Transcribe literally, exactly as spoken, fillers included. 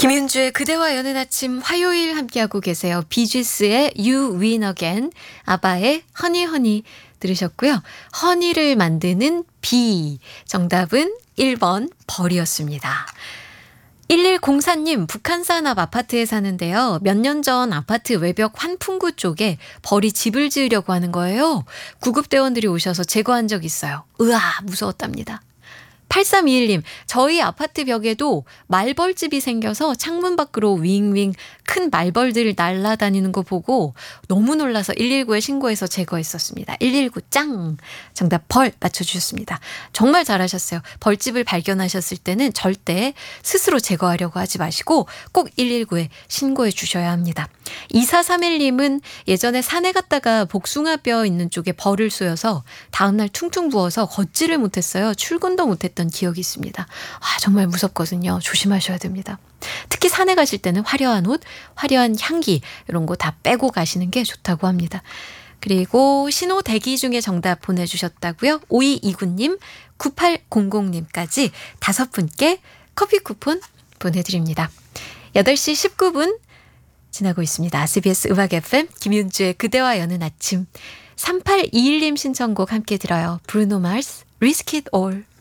김윤주의 그대와 여는 아침 화요일 함께하고 계세요. 비지스의 You Win Again, 아바의 허니 허니 들으셨고요. 허니를 만드는 비, 정답은 일 번 벌이었습니다. 일일공사님, 북한산 앞 아파트에 사는데요. 몇 년 전 아파트 외벽 환풍구 쪽에 벌이 집을 지으려고 하는 거예요. 구급대원들이 오셔서 제거한 적 있어요. 으아, 무서웠답니다. 팔삼이일님, 저희 아파트 벽에도 말벌집이 생겨서 창문 밖으로 윙윙 큰 말벌들 날아다니는 거 보고 너무 놀라서 일일구에 신고해서 제거했었습니다. 일일구 짱! 정답 벌 맞춰주셨습니다. 정말 잘하셨어요. 벌집을 발견하셨을 때는 절대 스스로 제거하려고 하지 마시고 꼭 일일구에 신고해 주셔야 합니다. 이사삼일님은 예전에 산에 갔다가 복숭아뼈 있는 쪽에 벌을 쏘여서 다음날 퉁퉁 부어서 걷지를 못했어요. 출근도 못했던 기억이 있습니다. 아, 정말 무섭거든요. 조심하셔야 됩니다. 특히 산에 가실 때는 화려한 옷, 화려한 향기 이런 거 다 빼고 가시는 게 좋다고 합니다. 그리고 신호 대기 중에 정답 보내주셨다고요. 오이이구님, 구팔공공님까지 다섯 분께 커피 쿠폰 보내드립니다. 여덟 시 십구 분 지나고 있습니다. 에스비에스 음악 에프엠 김윤주의 그대와 여는 아침, 삼팔이일님 신청곡 함께 들어요. 브루노 마스, Risk It All.